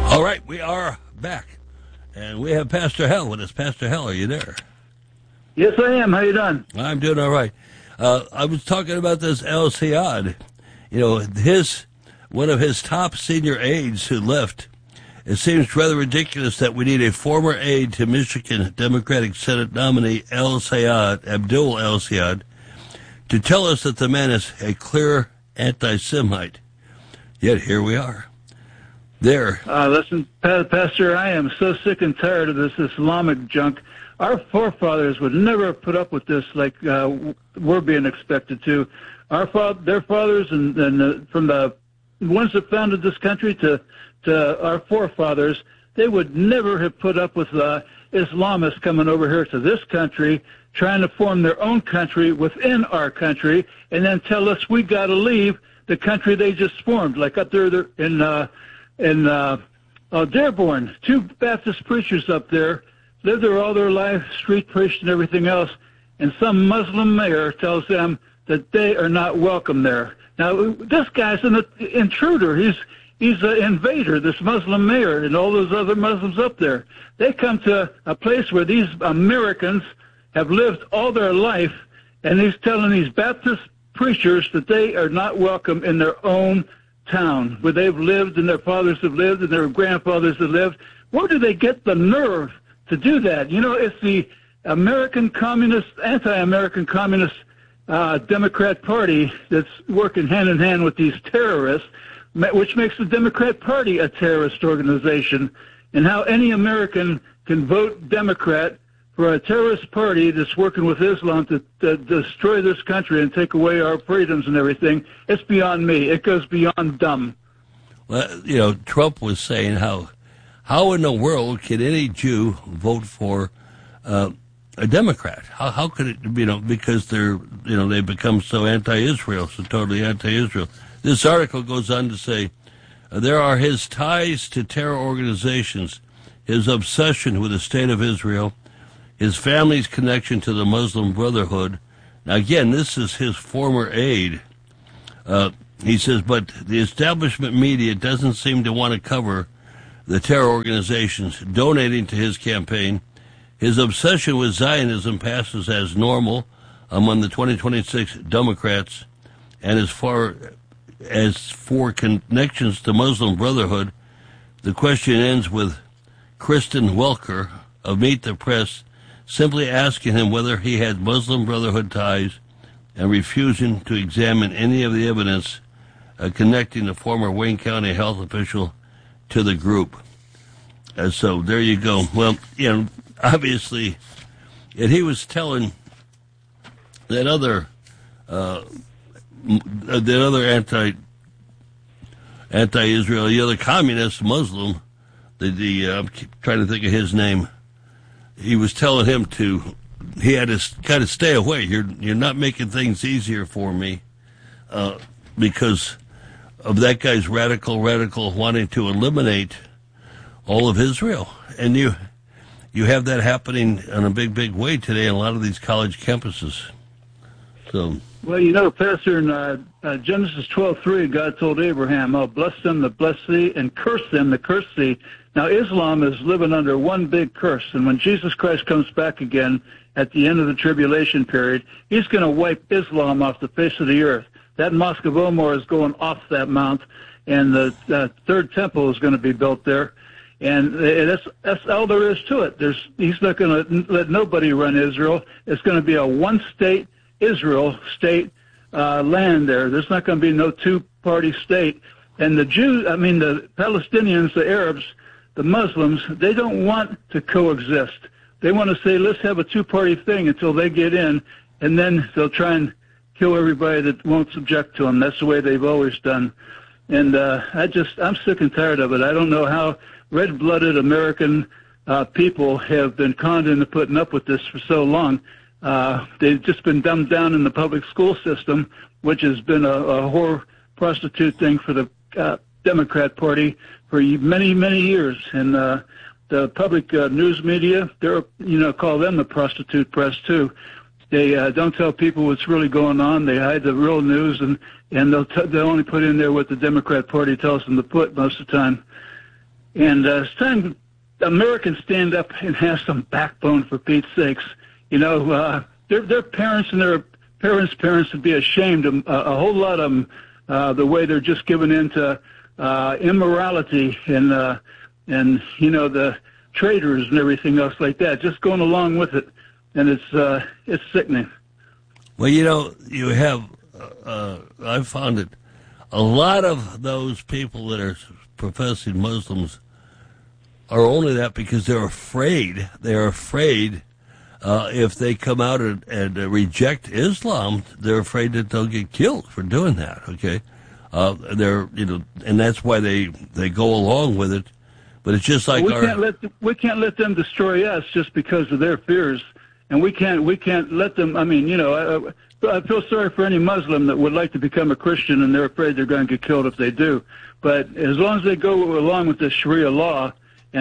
All right, we are back, and we have Pastor Hell with us. Pastor Hell, are you there? Yes, I am. How you doing? I'm doing all right. I was talking about this El Sayad. You know, one of his top senior aides who left. It seems rather ridiculous that we need a former aide to Michigan Democratic Senate nominee Abdul El Sayad, to tell us that the man is a clear anti-Semite. Yet here we are. There. Listen, Pastor, I am so sick and tired of this Islamic junk. Our forefathers would never have put up with this like we're being expected to. Their fathers and from the ones that founded this country to our forefathers, they would never have put up with Islamists coming over here to this country, trying to form their own country within our country, and then tell us we got to leave the country they just formed, like up there in Dearborn. 2 Baptist preachers up there lived there all their life, street preached and everything else, and some Muslim mayor tells them that they are not welcome there. Now, this guy's an intruder. He's an invader, this Muslim mayor and all those other Muslims up there. They come to a place where these Americans have lived all their life, and he's telling these Baptist preachers that they are not welcome in their own town where they've lived and their fathers have lived and their grandfathers have lived. Where do they get the nerve to do that? You know, it's the anti-American communist Democrat Party that's working hand in hand with these terrorists, which makes the Democrat Party a terrorist organization. And how any American can vote Democrat for a terrorist party that's working with Islam to destroy this country and take away our freedoms and everything, it's beyond me. It goes beyond dumb. Well, you know, Trump was saying how in the world can any Jew vote for a Democrat? How could it, because they become so anti-Israel, so totally anti-Israel. This article goes on to say, there are his ties to terror organizations, his obsession with the state of Israel, his family's connection to the Muslim Brotherhood. Now, again, this is his former aide. He says, but the establishment media doesn't seem to want to cover the terror organizations donating to his campaign. His obsession with Zionism passes as normal among the 2026 Democrats, and as far as for connections to Muslim Brotherhood, the question ends with Kristen Welker of Meet the Press simply asking him whether he had Muslim Brotherhood ties and refusing to examine any of the evidence connecting the former Wayne County health official to the group. So there you go. Well, obviously, and he was telling that other anti-Israel, the other communist Muslim, I'm trying to think of his name. He was telling him he had to kind of stay away. You're not making things easier for me, because of that guy's radical wanting to eliminate all of Israel. And you have that happening in a big way today in a lot of these college campuses. So. Well, Pastor, in Genesis 12:3, God told Abraham, I'll bless them that bless thee, and curse them that curse thee. Now, Islam is living under one big curse, and when Jesus Christ comes back again at the end of the tribulation period, he's going to wipe Islam off the face of the earth. That Mosque of Omar is going off that mount, and the third temple is going to be built there. And that's all there is to it. He's not going to let nobody run Israel. It's going to be a one-state Israel state land there. There's not going to be no two-party state. And the Palestinians, the Arabs, the Muslims, they don't want to coexist. They want to say, let's have a two-party thing until they get in, and then they'll try and kill everybody that won't subject to them. That's the way they've always done. And I'm sick and tired of it. I don't know how red-blooded American people have been conned into putting up with this for so long. They've just been dumbed down in the public school system, which has been a whore prostitute thing for the Democrat Party for many, many years. And the public news media, call them the prostitute press too. They don't tell people what's really going on. They hide the real news, and they'll only put in there what the Democrat Party tells them to put most of the time. And it's time Americans stand up and have some backbone, for Pete's sakes. You know, their parents and their parents would be ashamed of a whole lot of them, the way they're just giving in to immorality and you know, the traders and everything else like that, just going along with it. And it's sickening. Well, you know, you have, I found it, a lot of those people that are professing Muslims are only that because they're afraid. They're afraid if they come out and reject Islam, they're afraid that they'll get killed for doing that. Okay, they're, you know, and that's why they go along with it. But it's just like we can't let them destroy us just because of their fears, and we can't let them. I mean, you know, I feel sorry for any Muslim that would like to become a Christian and they're afraid they're going to get killed if they do. But as long as they go along with the Sharia law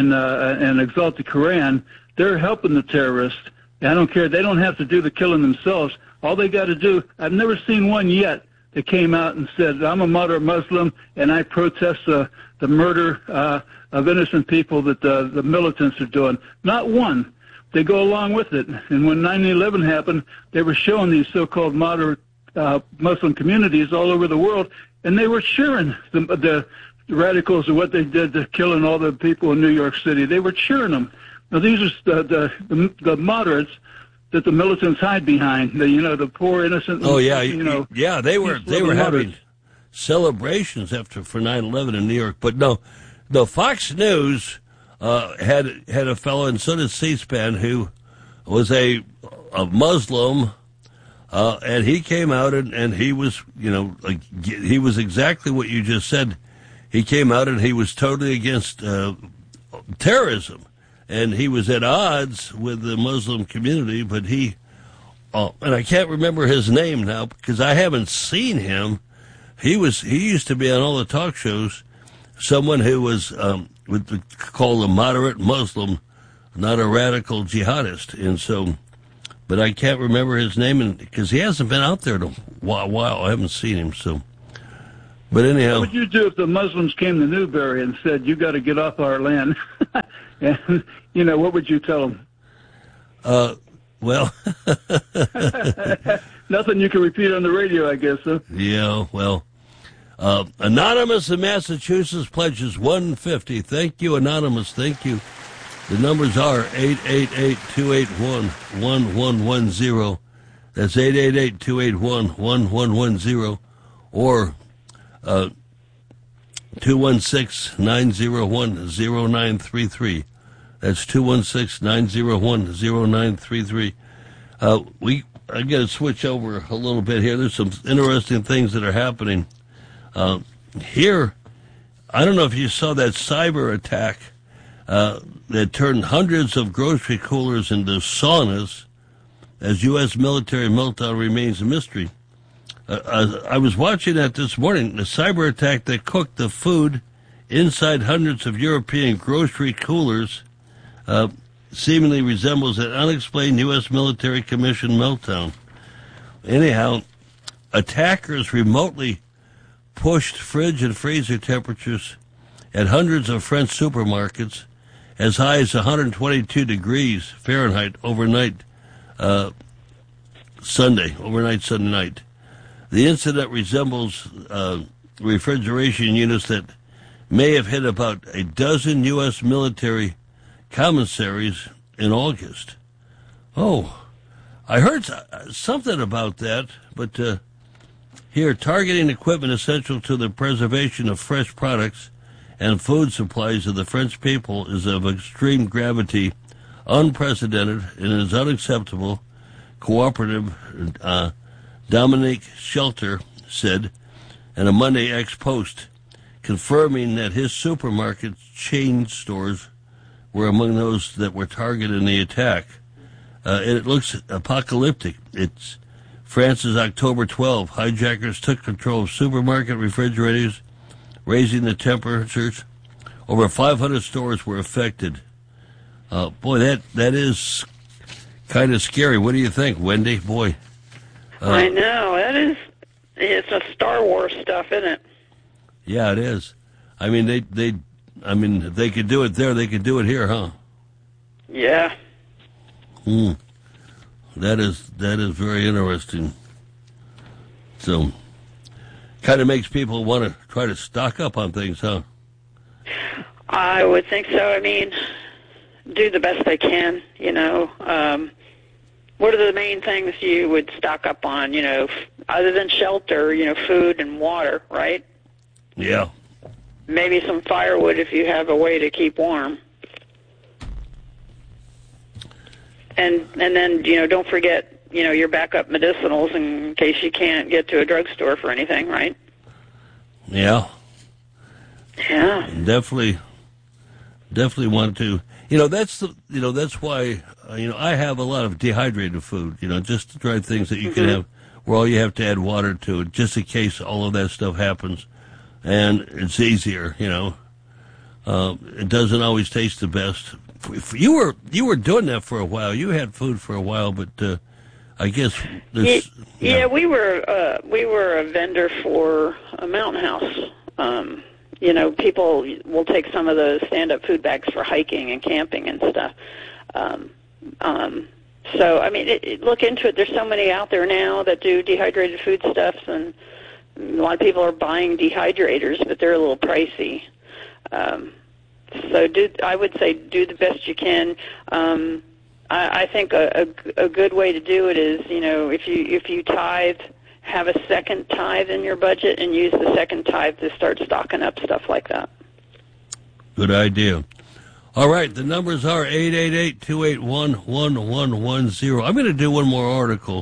and exalt the Quran, they're helping the terrorists. I don't care. They don't have to do the killing themselves. All they got to do, I've never seen one yet that came out and said, I'm a moderate Muslim and I protest the murder of innocent people that the militants are doing. Not one. They go along with it. And when 9/11 happened, they were showing these so-called moderate Muslim communities all over the world, and they were cheering the radicals of what they did to killing all the people in New York City. They were cheering them. Now, these are the moderates that the militants hide behind. The poor innocent. Oh yeah, you know. Yeah, they were having celebrations for 9/11 in New York. But no, Fox News had a fellow, and so did C-SPAN, who was a Muslim, and he came out and he was, you know, like he was exactly what you just said. He came out and he was totally against terrorism. And he was at odds with the Muslim community, but and I can't remember his name now because I haven't seen him. He used to be on all the talk shows, someone who was called a moderate Muslim, not a radical jihadist. And so, but I can't remember his name because he hasn't been out there in a while. I haven't seen him. So, but anyhow. What would you do if the Muslims came to Newberry and said, you got to get off our land? And, you know, what would you tell them? Well. Nothing you can repeat on the radio, I guess, huh? Yeah, well. Anonymous in Massachusetts pledges $150. Thank you, Anonymous. Thank you. The numbers are 888-281-1110. That's 888-281-1110. Or 216-901-0933. That's 216-901-0933. I got to switch over a little bit here. There's some interesting things that are happening. Here, I don't know if you saw that cyber attack that turned hundreds of grocery coolers into saunas as U.S. military meltdown remains a mystery. I was watching that this morning, the cyber attack that cooked the food inside hundreds of European grocery coolers seemingly resembles an unexplained U.S. military commission meltdown. Anyhow, attackers remotely pushed fridge and freezer temperatures at hundreds of French supermarkets as high as 122 degrees Fahrenheit overnight Sunday night. The incident resembles refrigeration units that may have hit about a dozen U.S. military commissaries in August. Oh, I heard something about that, but here, targeting equipment essential to the preservation of fresh products and food supplies of the French people is of extreme gravity, unprecedented, and is unacceptable, Cooperative Dominique Shelter said in a Monday ex-post, confirming that his supermarket chain stores were among those that were targeted in the attack. It looks apocalyptic. It's France's October 12. Hijackers took control of supermarket refrigerators, raising the temperatures. Over 500 stores were affected. Boy, that is kind of scary. What do you think, Wendy? Boy. I know. It's a Star Wars stuff, isn't it? Yeah, it is. I mean, I mean, if they could do it there, they could do it here, huh? Yeah. That is very interesting. So, kind of makes people want to try to stock up on things, huh? I would think so. I mean, do the best they can, you know. What are the main things you would stock up on, you know, other than shelter, you know, food and water, right? Yeah. Maybe some firewood if you have a way to keep warm. And then, you know, don't forget, you know, your backup medicinals in case you can't get to a drugstore for anything, right? Yeah. Yeah. Definitely want to. You know, that's why, I have a lot of dehydrated food, you know, just to try things that you can have where all you have to add water to it, just in case all of that stuff happens. And it's easier, you know. It doesn't always taste the best. You were doing that for a while. You had food for a while, but I guess there's... Yeah, we were a vendor for a Mountain House. You know, people will take some of the stand-up food bags for hiking and camping and stuff. So, I mean, look into it. There's so many out there now that do dehydrated foodstuffs, and a lot of people are buying dehydrators, but they're a little pricey. So I would say do the best you can. I think a good way to do it is, you know, if you tithe, have a second tithe in your budget and use the second tithe to start stocking up stuff like that. Good idea. All right, the numbers are 888-281-1110. I'm going to do one more article,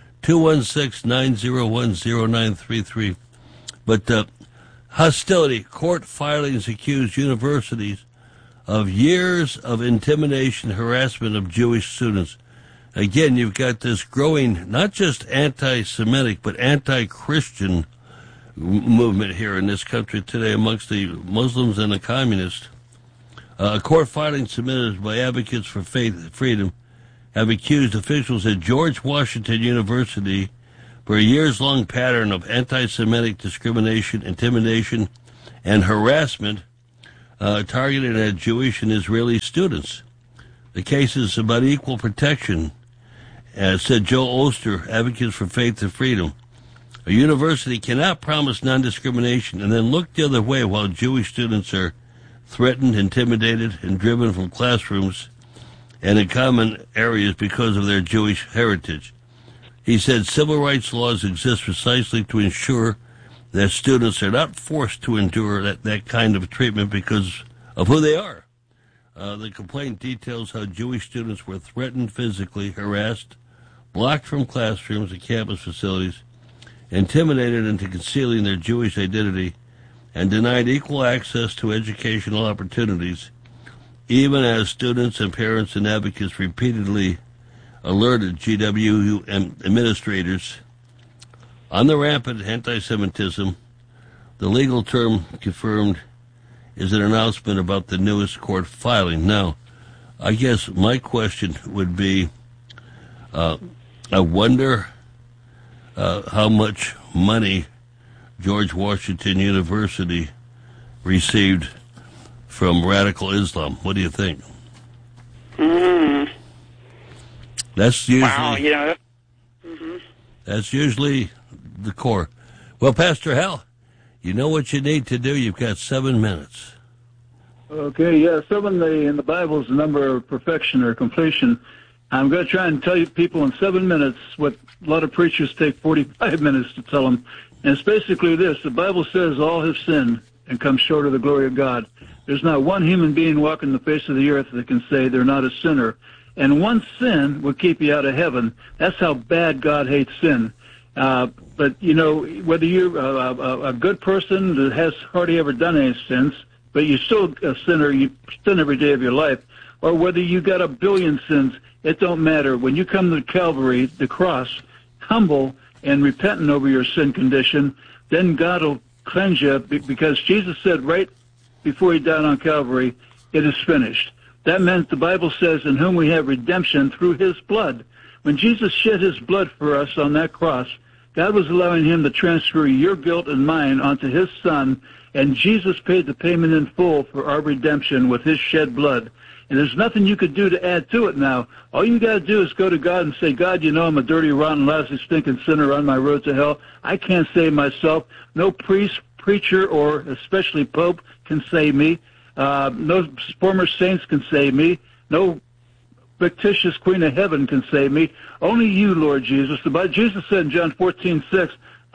216-901-0933. But hostility, court filings accuse universities of years of intimidation, harassment of Jewish students. Again, you've got this growing, not just anti-Semitic, but anti-Christian movement here in this country today amongst the Muslims and the communists. A court filing submitted by Advocates for Faith Freedom have accused officials at George Washington University for a years-long pattern of anti-Semitic discrimination, intimidation, and harassment targeted at Jewish and Israeli students. The case is about equal protection, said Joe Oster, Advocates for Faith and Freedom. A university cannot promise non-discrimination and then look the other way while Jewish students are threatened, intimidated, and driven from classrooms and in common areas because of their Jewish heritage. He said civil rights laws exist precisely to ensure that students are not forced to endure that kind of treatment because of who they are. The complaint details how Jewish students were threatened physically, harassed, blocked from classrooms and campus facilities, intimidated into concealing their Jewish identity, and denied equal access to educational opportunities, even as students and parents and advocates repeatedly alerted GW administrators on the rampant anti-Semitism. The legal term confirmed is an announcement about the newest court filing. Now, I guess my question would be, I wonder how much money George Washington University received from radical Islam. What do you think? That's usually... Wow, you know... That's usually the core. Well, Pastor Hal, you know what you need to do. You've got 7 minutes. Okay, yeah, 7 in the Bible is the number of perfection or completion. I'm going to try and tell you people in 7 minutes what a lot of preachers take 45 minutes to tell them. And it's basically this. The Bible says all have sinned and come short of the glory of God. There's not one human being walking the face of the earth that can say they're not a sinner. And one sin will keep you out of heaven. That's how bad God hates sin. But, you know, whether you're a good person that has hardly ever done any sins, but you're still a sinner, you sin every day of your life, or whether you got a billion sins, it don't matter. When you come to Calvary, the cross, humble and repentant over your sin condition, then God will cleanse you, because Jesus said right before he died on Calvary, it is finished. That meant the Bible says, in whom we have redemption through his blood. When Jesus shed his blood for us on that cross, God was allowing him to transfer your guilt and mine onto his Son, And Jesus paid the payment in full for our redemption with his shed blood. And there's nothing you could do to add to it now. All you got to do is go to God and say, God, you know I'm a dirty, rotten, lousy, stinking sinner on my road to hell. I can't save myself. No priest, preacher, or especially Pope can save me. No former saints can save me. No fictitious Queen of Heaven can save me. Only you, Lord Jesus. Jesus said in John 14:6,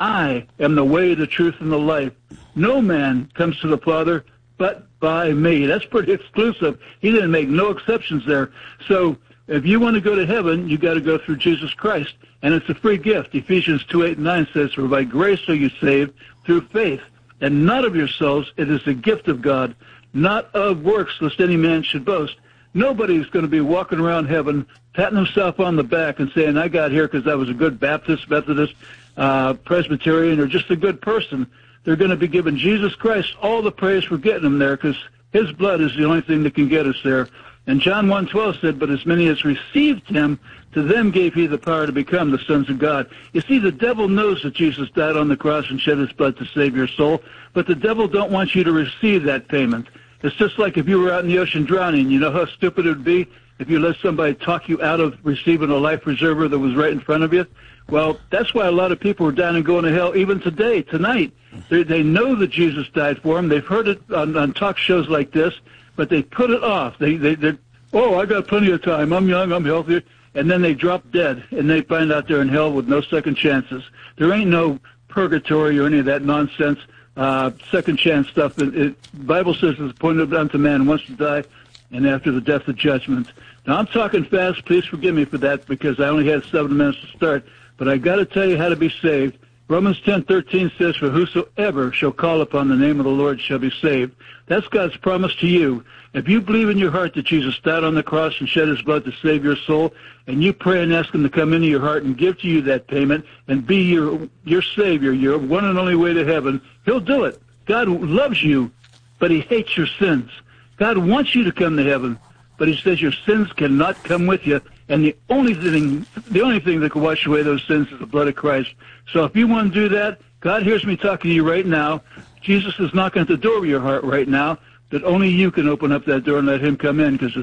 I am the way, the truth, and the life. No man comes to the Father but by me. That's pretty exclusive. He didn't make no exceptions there. So if you want to go to heaven, you got to go through Jesus Christ. And it's a free gift. Ephesians 2:8-9 says, for by grace are you saved through faith, and not of yourselves. It is a gift of God, not of works, lest any man should boast. Nobody's going to be walking around heaven, patting himself on the back and saying, I got here because I was a good Baptist, Methodist, Presbyterian, or just a good person. They're going to be giving Jesus Christ all the praise for getting them there, because his blood is the only thing that can get us there. And John 1:12 said, but as many as received him, to them gave he the power to become the sons of God. You see, the devil knows that Jesus died on the cross and shed his blood to save your soul, but the devil don't want you to receive that payment. It's just like if you were out in the ocean drowning. You know how stupid it would be if you let somebody talk you out of receiving a life preserver that was right in front of you? Well, that's why a lot of people are down and going to hell even today, tonight. They know that Jesus died for them. They've heard it on talk shows like this, but they put it off. They're, I got plenty of time. I'm young. I'm healthy. And then they drop dead, and they find out they're in hell with no second chances. There ain't no purgatory or any of that nonsense, second chance stuff. The Bible says it's appointed unto man once to die, and after the death, the judgment. Now, I'm talking fast. Please forgive me for that, because I only had 7 minutes to start. But I got to tell you how to be saved. Romans 10:13 says, for whosoever shall call upon the name of the Lord shall be saved. That's God's promise to you. If you believe in your heart that Jesus died on the cross and shed his blood to save your soul, and you pray and ask him to come into your heart and give to you that payment and be your Savior, your one and only way to heaven, he'll do it. God loves you, but he hates your sins. God wants you to come to heaven, but he says your sins cannot come with you. And the only thing that can wash away those sins is the blood of Christ. So if you want to do that, God hears me talking to you right now. Jesus is knocking at the door of your heart right now, that only you can open up that door and let him come in, because the